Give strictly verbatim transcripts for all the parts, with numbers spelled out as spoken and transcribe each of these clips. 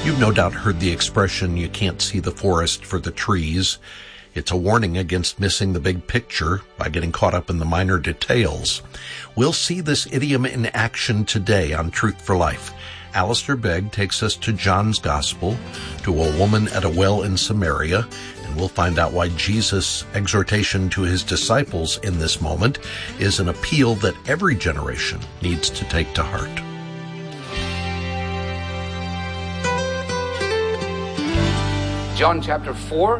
You've no doubt heard the expression, you can't see the forest for the trees. It's a warning against missing the big picture by getting caught up in the minor details. We'll see this idiom in action today on Truth for Life. Alistair Begg takes us to John's Gospel, to a woman at a well in Samaria, and we'll find out why Jesus' exhortation to his disciples in this moment is an appeal that every generation needs to take to heart. John chapter four,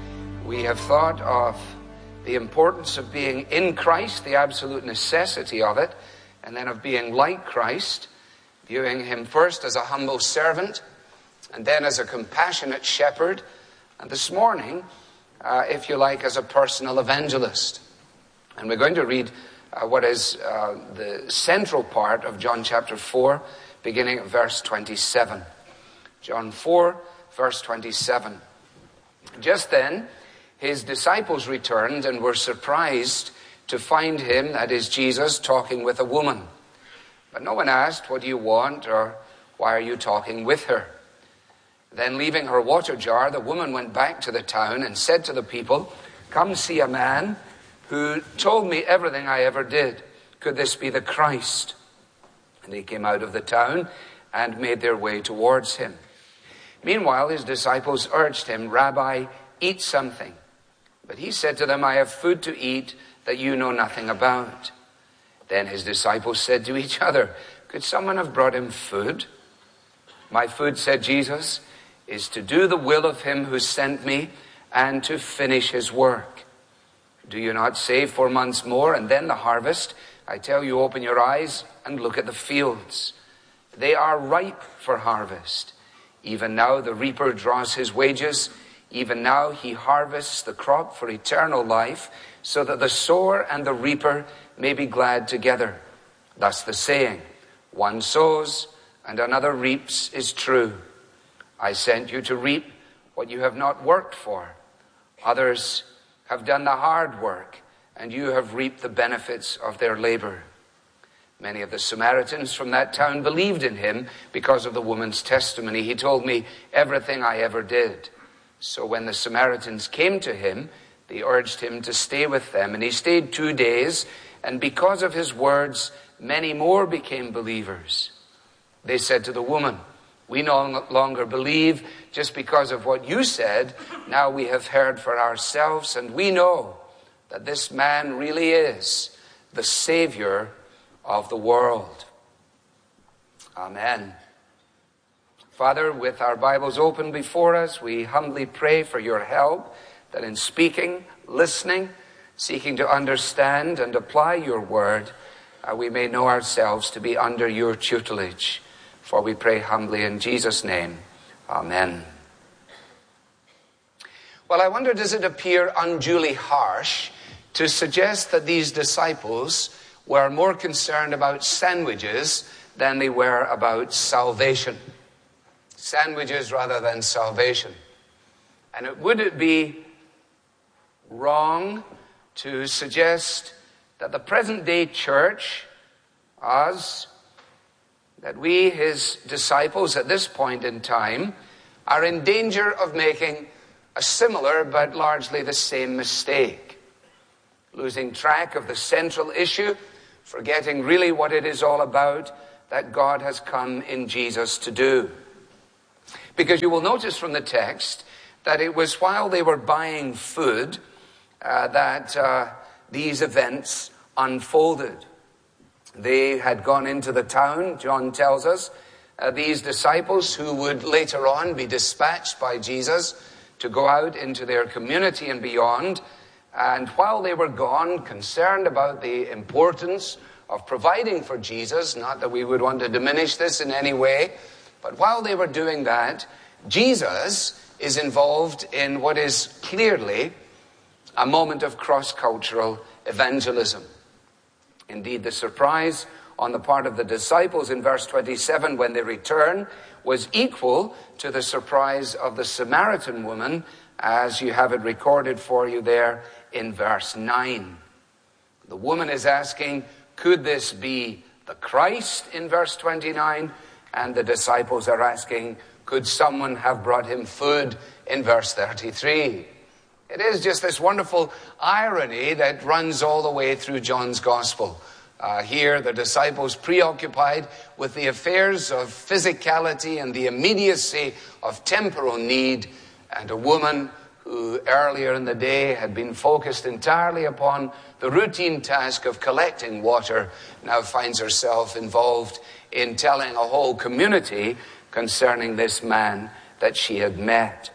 we have thought of the importance of being in Christ, the absolute necessity of it, and then of being like Christ, viewing him first as a humble servant, and then as a compassionate shepherd, and this morning, uh, if you like, as a personal evangelist. And we're going to read uh, what is uh, the central part of John chapter four, beginning at verse twenty-seven. John four, verse twenty-seven. Just then, his disciples returned and were surprised to find him, that is Jesus, talking with a woman. But no one asked, "What do you want?" or "Why are you talking with her?" Then, leaving her water jar, the woman went back to the town and said to the people, "Come see a man who told me everything I ever did. Could this be the Christ?" And they came out of the town and made their way towards him. Meanwhile, his disciples urged him, "Rabbi, eat something." But he said to them, "I have food to eat that you know nothing about." Then his disciples said to each other, "Could someone have brought him food?" "My food," said Jesus, "is to do the will of him who sent me and to finish his work. Do you not say four months more and then the harvest? I tell you, open your eyes and look at the fields. They are ripe for harvest. Even now the reaper draws his wages. Even now he harvests the crop for eternal life, so that the sower and the reaper may be glad together. Thus the saying, one sows and another reaps, is true. I sent you to reap what you have not worked for. Others have done the hard work, and you have reaped the benefits of their labor." Many of the Samaritans from that town believed in him because of the woman's testimony. "He told me everything I ever did." So when the Samaritans came to him, they urged him to stay with them. And he stayed two days, and because of his words, many more became believers. They said to the woman, "We no longer believe just because of what you said. Now we have heard for ourselves, and we know that this man really is the Savior of the world." Amen. Father, with our Bibles open before us, we humbly pray for your help, that in speaking, listening, seeking to understand and apply your word, uh, we may know ourselves to be under your tutelage. For we pray humbly in Jesus' name. Amen. Well, I wonder, does it appear unduly harsh to suggest that these disciples were more concerned about sandwiches than they were about salvation? Sandwiches rather than salvation. And it, would it be wrong to suggest that the present day church, us, that we, his disciples at this point in time, are in danger of making a similar but largely the same mistake? Losing track of the central issue, forgetting really what it is all about, that God has come in Jesus to do. Because you will notice from the text that it was while they were buying food uh, that uh, these events unfolded. They had gone into the town, John tells us, uh, these disciples who would later on be dispatched by Jesus to go out into their community and beyond. And while they were gone, concerned about the importance of providing for Jesus, not that we would want to diminish this in any way, but while they were doing that, Jesus is involved in what is clearly a moment of cross-cultural evangelism. Indeed, the surprise on the part of the disciples in verse twenty-seven when they return was equal to the surprise of the Samaritan woman, as you have it recorded for you there in verse nine. The woman is asking, could this be the Christ in verse twenty-nine? And the disciples are asking, could someone have brought him food in verse thirty-three? It is just this wonderful irony that runs all the way through John's gospel. Uh, here, the disciples preoccupied with the affairs of physicality and the immediacy of temporal need, and a woman who earlier in the day had been focused entirely upon the routine task of collecting water now finds herself involved in telling a whole community concerning this man that she had met.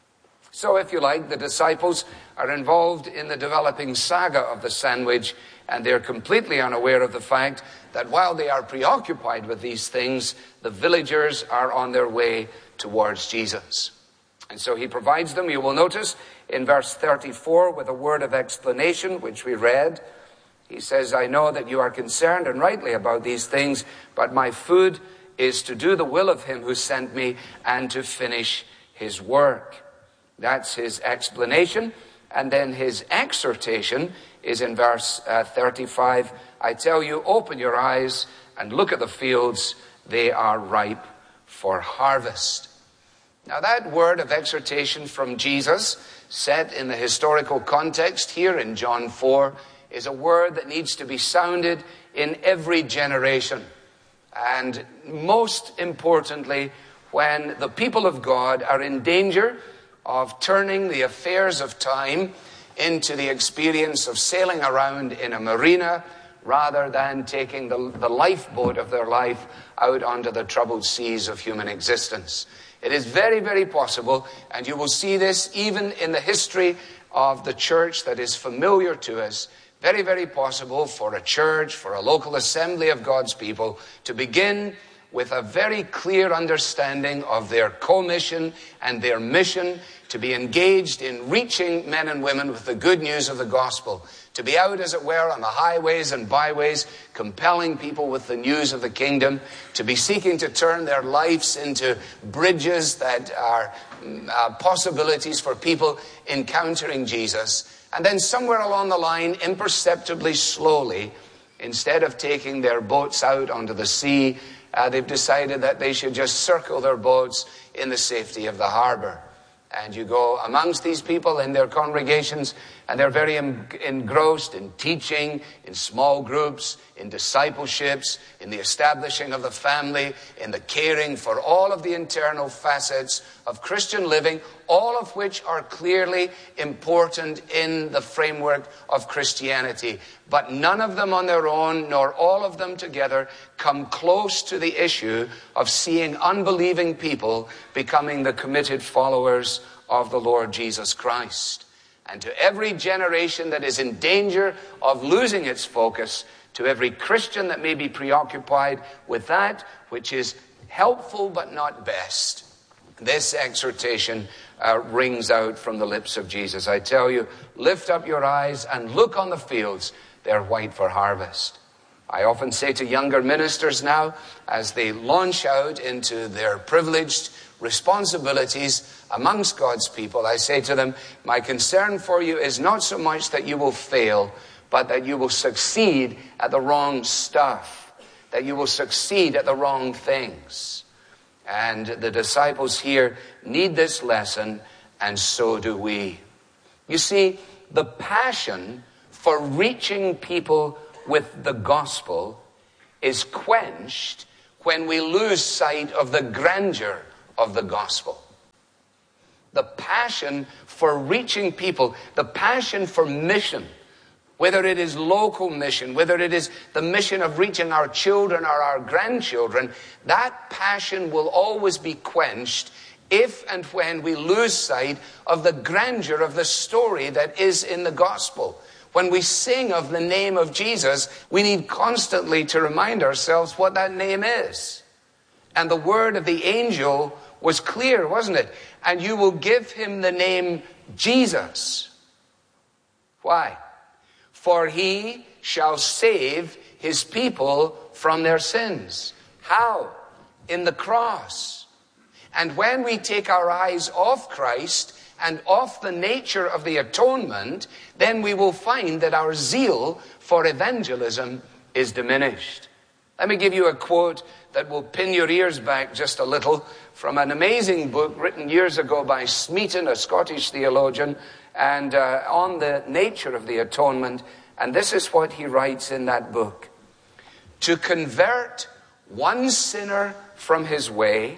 So, if you like, the disciples are involved in the developing saga of the sandwich, and they're completely unaware of the fact that while they are preoccupied with these things, the villagers are on their way towards Jesus. And so he provides them, you will notice, in verse thirty-four with a word of explanation, which we read. He says, I know that you are concerned, and rightly, about these things, but my food is to do the will of him who sent me and to finish his work. That's his explanation. And then his exhortation is in verse uh, thirty-five. I tell you, open your eyes and look at the fields. They are ripe for harvest. Now that word of exhortation from Jesus, set in the historical context here in John four, is a word that needs to be sounded in every generation. And most importantly, when the people of God are in danger of turning the affairs of time into the experience of sailing around in a marina rather than taking the, the lifeboat of their life out onto the troubled seas of human existence. It is very, very possible, and you will see this even in the history of the church that is familiar to us, very, very possible for a church, for a local assembly of God's people to begin with a very clear understanding of their commission and their mission, to be engaged in reaching men and women with the good news of the gospel, to be out, as it were, on the highways and byways, compelling people with the news of the kingdom, to be seeking to turn their lives into bridges that are uh, possibilities for people encountering Jesus. And then somewhere along the line, imperceptibly, slowly, instead of taking their boats out onto the sea, Uh, they've decided that they should just circle their boats in the safety of the harbor. And you go amongst these people in their congregations, and they're very en- engrossed in teaching, in small groups, in discipleships, in the establishing of the family, in the caring for all of the internal facets of Christian living, all of which are clearly important in the framework of Christianity. But none of them on their own, nor all of them together, come close to the issue of seeing unbelieving people becoming the committed followers of the Lord Jesus Christ. And to every generation that is in danger of losing its focus, to every Christian that may be preoccupied with that which is helpful but not best, this exhortation uh, rings out from the lips of Jesus. I tell you, lift up your eyes and look on the fields. They're white for harvest. I often say to younger ministers now, as they launch out into their privileged responsibilities amongst God's people, I say to them, my concern for you is not so much that you will fail, but that you will succeed at the wrong stuff, that you will succeed at the wrong things. And the disciples here need this lesson, and so do we. You see, the passion for reaching people with the gospel is quenched when we lose sight of the grandeur of the gospel. The passion for reaching people, the passion for mission, whether it is local mission, whether it is the mission of reaching our children or our grandchildren, that passion will always be quenched if and when we lose sight of the grandeur of the story that is in the gospel. When we sing of the name of Jesus, we need constantly to remind ourselves what that name is. And the word of the angel was clear, wasn't it? And you will give him the name Jesus. Why? For he shall save his people from their sins. How? In the cross. And when we take our eyes off Christ and off the nature of the atonement, then we will find that our zeal for evangelism is diminished. Let me give you a quote that will pin your ears back just a little from an amazing book written years ago by Smeaton, a Scottish theologian, and uh, on the nature of the atonement. And this is what he writes in that book. To convert one sinner from his way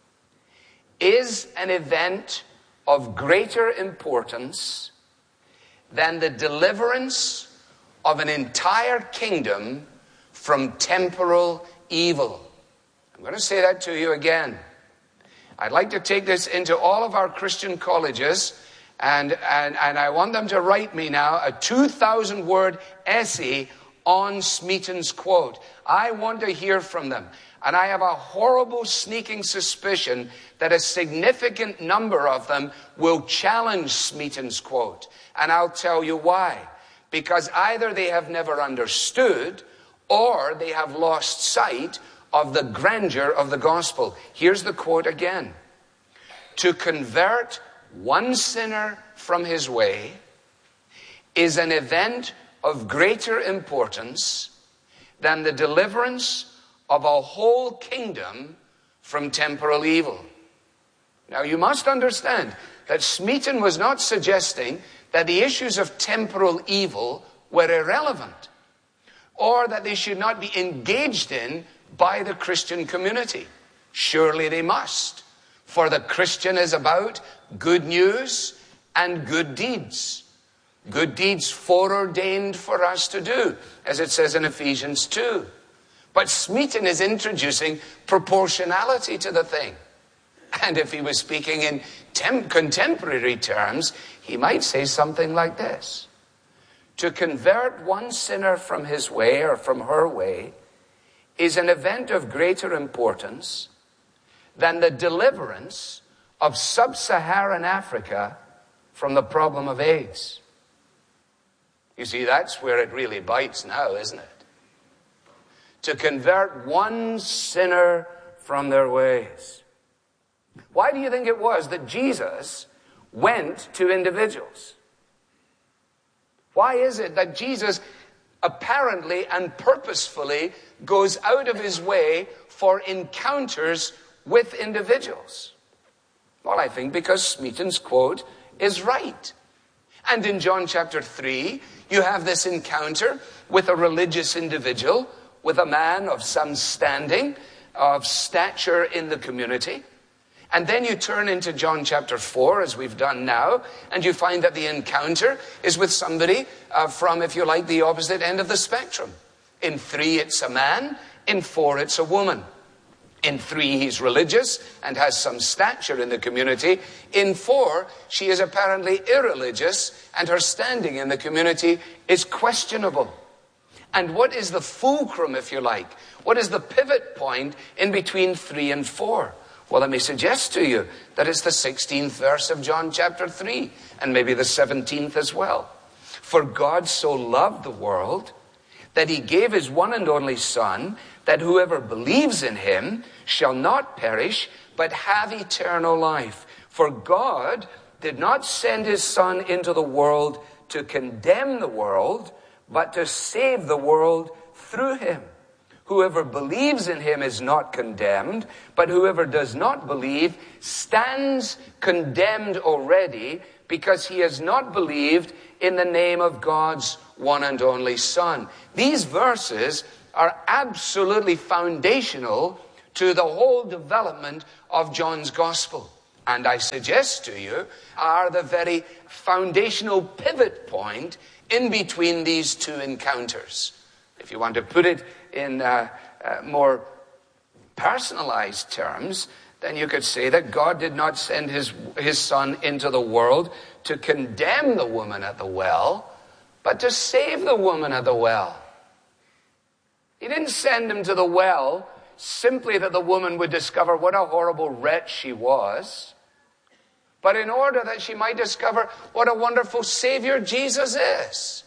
is an event of greater importance than the deliverance of an entire kingdom from temporal evil. I'm going to say that to you again. I'd like to take this into all of our Christian colleges, and, and, and I want them to write me now a two thousand word essay on Smeaton's quote. I want to hear from them. And I have a horrible sneaking suspicion that a significant number of them will challenge Smeaton's quote. And I'll tell you why. Because either they have never understood or they have lost sight of the grandeur of the gospel. Here's the quote again. To convert one sinner from his way is an event of greater importance than the deliverance of a whole kingdom from temporal evil. Now you must understand that Smeaton was not suggesting that the issues of temporal evil were irrelevant, or that they should not be engaged in by the Christian community. Surely they must, for the Christian is about good news and good deeds. Good deeds foreordained for us to do, as it says in Ephesians two. But Smeaton is introducing proportionality to the thing. And if he was speaking in tem- contemporary terms, he might say something like this. To convert one sinner from his way or from her way is an event of greater importance than the deliverance of sub-Saharan Africa from the problem of AIDS. You see, that's where it really bites now, isn't it? To convert one sinner from their ways. Why do you think it was that Jesus went to individuals? Why is it that Jesus apparently and purposefully goes out of his way for encounters with individuals? Well, I think because Smeaton's quote is right. And in John chapter three, you have this encounter with a religious individual, with a man of some standing, of stature in the community. And then you turn into John chapter four, as we've done now, and you find that the encounter is with somebody uh, from, if you like, the opposite end of the spectrum. In three, it's a man. In four, it's a woman. In three, he's religious and has some stature in the community. In four, she is apparently irreligious and her standing in the community is questionable. And what is the fulcrum, if you like? What is the pivot point in between three and four? Well, let me suggest to you that it's the sixteenth verse of John chapter three, and maybe the seventeenth as well. For God so loved the world that he gave his one and only Son, that whoever believes in him shall not perish, but have eternal life. For God did not send his Son into the world to condemn the world, but to save the world through him. Whoever believes in him is not condemned, but whoever does not believe stands condemned already, because he has not believed in the name of God's one and only Son. These verses are absolutely foundational to the whole development of John's Gospel. And I suggest to you, are the very foundational pivot point in between these two encounters. If you want to put it in uh, uh, more personalized terms, then you could say that God did not send his, his Son into the world to condemn the woman at the well, but to save the woman at the well. He didn't send him to the well simply that the woman would discover what a horrible wretch she was, but in order that she might discover what a wonderful Savior Jesus is.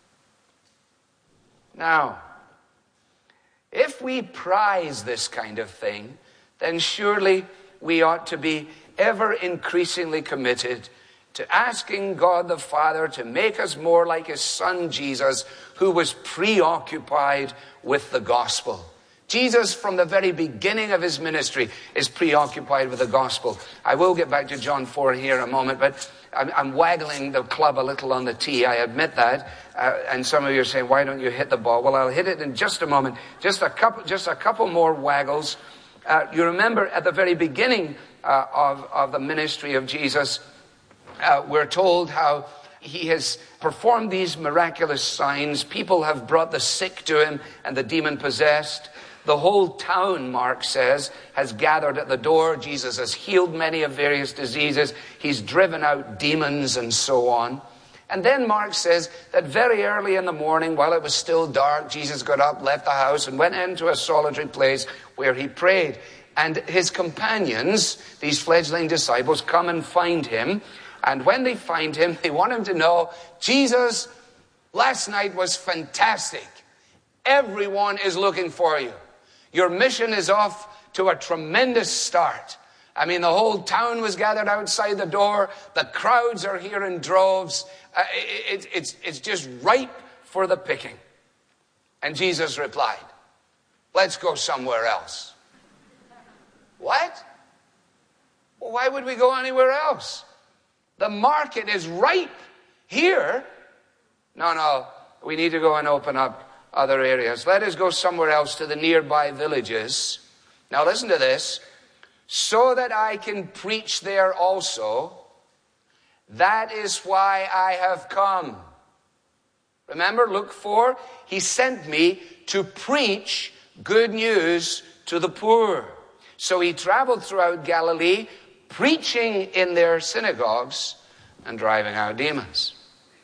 Now, if we prize this kind of thing, then surely we ought to be ever increasingly committed to asking God the Father to make us more like his Son Jesus, who was preoccupied with the gospel. Jesus, from the very beginning of his ministry, is preoccupied with the gospel. I will get back to John four here in a moment, but I'm, I'm waggling the club a little on the tee. I admit that. Uh, and some of you are saying, why don't you hit the ball? Well, I'll hit it in just a moment. Just a couple, just a couple more waggles. Uh, you remember at the very beginning uh, of, of the ministry of Jesus, uh, we're told how he has performed these miraculous signs. People have brought the sick to him and the demon-possessed. The whole town, Mark says, has gathered at the door. Jesus has healed many of various diseases. He's driven out demons and so on. And then Mark says that very early in the morning, while it was still dark, Jesus got up, left the house, and went into a solitary place where he prayed. And his companions, these fledgling disciples, come and find him. And when they find him, they want him to know, Jesus, last night was fantastic. Everyone is looking for you. Your mission is off to a tremendous start. I mean, the whole town was gathered outside the door. The crowds are here in droves. Uh, it, it, it's, it's just ripe for the picking. And Jesus replied, let's go somewhere else. What? Well, why would we go anywhere else? The market is ripe here. No, no, we need to go and open up other areas. Let us go somewhere else to the nearby villages. Now listen to this. So that I can preach there also. That is why I have come. Remember, Luke four, he sent me to preach good news to the poor. So he traveled throughout Galilee, preaching in their synagogues and driving out demons.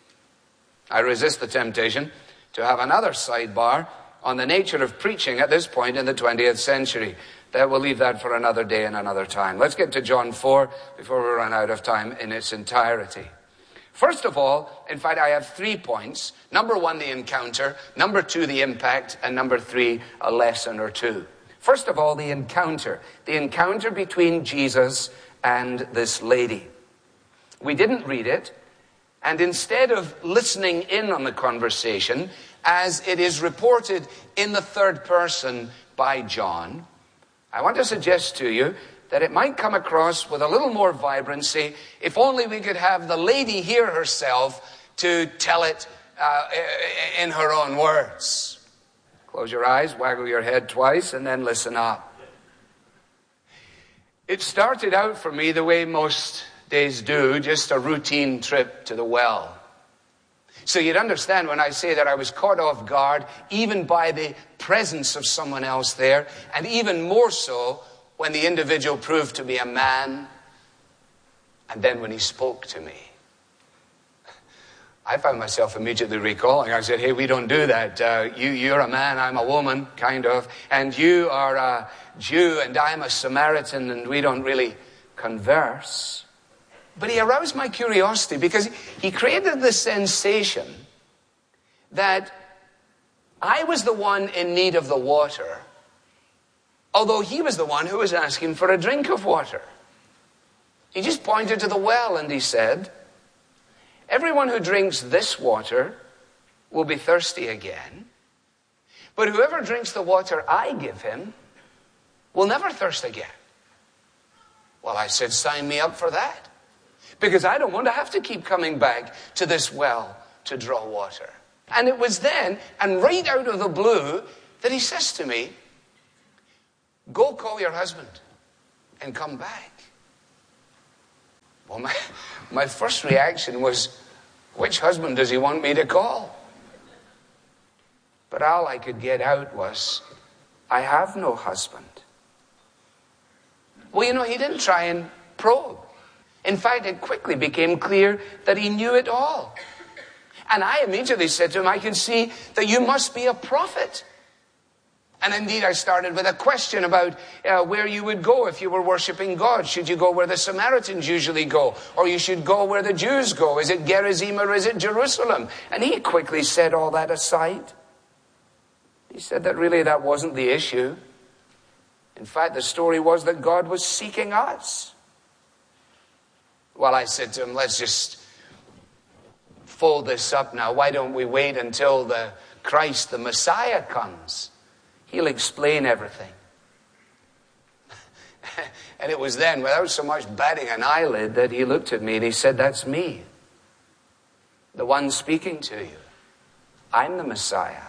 I resist the temptation to have another sidebar on the nature of preaching at this point in the twentieth century. That we'll leave that for another day and another time. Let's get to John four before we run out of time in its entirety. First of all, in fact, I have three points. Number one, the encounter. Number two, the impact. And number three, a lesson or two. First of all, the encounter. The encounter between Jesus and this lady. We didn't read it. And instead of listening in on the conversation, as it is reported in the third person by John, I want to suggest to you that it might come across with a little more vibrancy if only we could have the lady hear herself to tell it uh, in her own words. Close your eyes, waggle your head twice, and then listen up. It started out for me the way most days do, just a routine trip to the well. So you'd understand when I say that I was caught off guard, even by the presence of someone else there, and even more so when the individual proved to be a man, and then when he spoke to me. I found myself immediately recalling. I said, hey, we don't do that. Uh, you, you're a man, I'm a woman, kind of, and you are a Jew, and I'm a Samaritan, and we don't really converse. But he aroused my curiosity because he created the sensation that I was the one in need of the water, although he was the one who was asking for a drink of water. He just pointed to the well and he said, everyone who drinks this water will be thirsty again, but whoever drinks the water I give him will never thirst again. Well, I said, sign me up for that. Because I don't want to have to keep coming back to this well to draw water. And it was then, and right out of the blue, that he says to me, go call your husband and come back. Well, my, my first reaction was, which husband does he want me to call? But all I could get out was, I have no husband. Well, you know, he didn't try and probe. In fact, it quickly became clear that he knew it all. And I immediately said to him, I can see that you must be a prophet. And indeed, I started with a question about uh, where you would go if you were worshiping God. Should you go where the Samaritans usually go? Or you should go where the Jews go? Is it Gerizim or is it Jerusalem? And he quickly set all that aside. He said that really that wasn't the issue. In fact, the story was that God was seeking us. Well, I said to him, let's just fold this up now. Why don't we wait until the Christ, the Messiah, comes? He'll explain everything. And it was then, without so much batting an eyelid, that he looked at me and he said, "That's me, the one speaking to you. I'm the Messiah."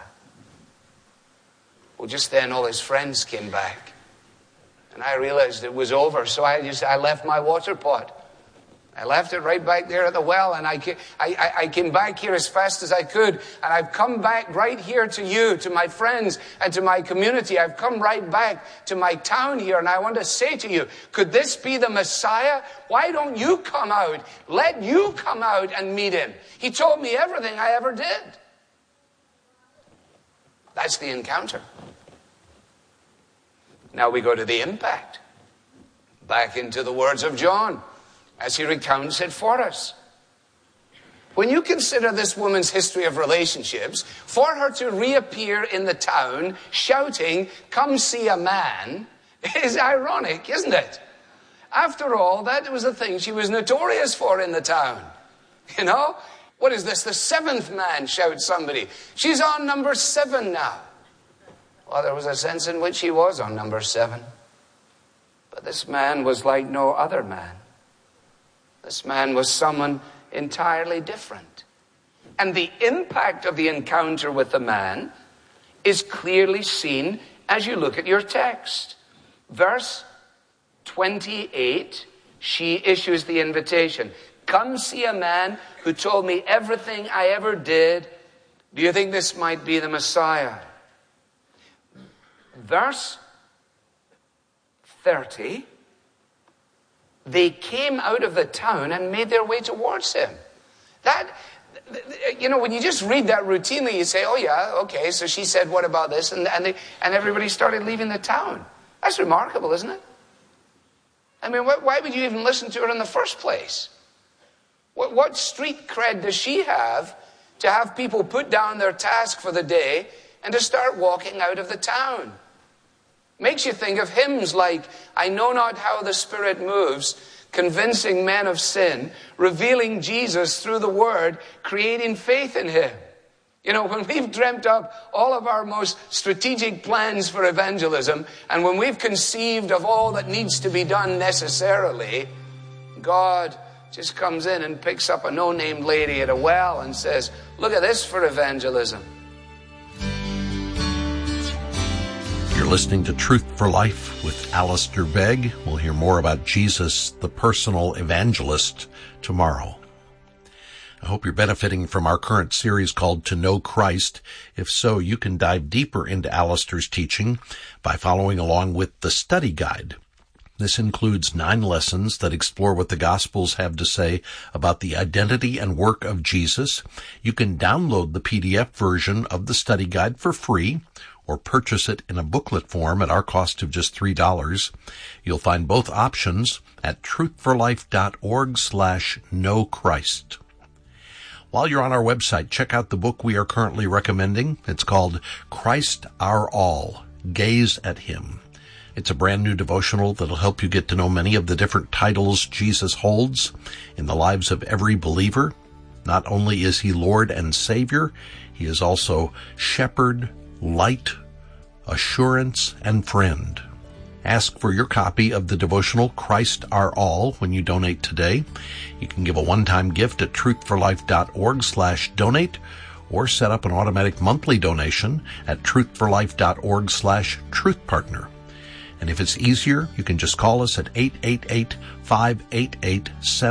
Well, just then all his friends came back. And I realized it was over, so I just I left my water pot. I left it right back there at the well, and I, I, I came back here as fast as I could, and I've come back right here to you, to my friends, and to my community. I've come right back to my town here, and I want to say to you, could this be the Messiah? Why don't you come out? Let you come out and meet him. He told me everything I ever did. That's the encounter. Now we go to the impact. Back into the words of John, as he recounts it for us. When you consider this woman's history of relationships, for her to reappear in the town shouting, "Come see a man," is ironic, isn't it? After all, that was the thing she was notorious for in the town. You know? What is this? The seventh man, shouts somebody. She's on number seven now. Well, there was a sense in which he was on number seven. But this man was like no other man. This man was someone entirely different. And the impact of the encounter with the man is clearly seen as you look at your text. Verse twenty-eight, she issues the invitation. "Come see a man who told me everything I ever did. Do you think this might be the Messiah?" Verse thirty, they came out of the town and made their way towards him. That, you know, when you just read that routinely, you say, "Oh yeah, okay, so she said, what about this?" And, and, they, and everybody started leaving the town. That's remarkable, isn't it? I mean, wh- why would you even listen to her in the first place? What, what street cred does she have to have people put down their task for the day and to start walking out of the town? Makes you think of hymns like, "I know not how the Spirit moves, convincing men of sin, revealing Jesus through the Word, creating faith in him." You know, when we've dreamt up all of our most strategic plans for evangelism, and when we've conceived of all that needs to be done necessarily, God just comes in and picks up a no-named lady at a well and says, "Look at this for evangelism." You're listening to Truth for Life with Alistair Begg. We'll hear more about Jesus, the personal evangelist, tomorrow. I hope you're benefiting from our current series called To Know Christ. If so, you can dive deeper into Alistair's teaching by following along with the study guide. This includes nine lessons that explore what the Gospels have to say about the identity and work of Jesus. You can download the P D F version of the study guide for free, or purchase it in a booklet form at our cost of just three dollars. You'll find both options at truthforlife.org slash know Christ. While you're on our website, check out the book we are currently recommending. It's called Christ Our All, Gaze at Him. It's a brand new devotional that'll help you get to know many of the different titles Jesus holds in the lives of every believer. Not only is he Lord and Savior, he is also Shepherd, Light, Assurance, and Friend. Ask for your copy of the devotional Christ Our All when you donate today. You can give a one-time gift at truthforlife.org slash donate or set up an automatic monthly donation at truthforlife.org slash truthpartner. And if it's easier, you can just call us at eight eight eight, five eight eight, seven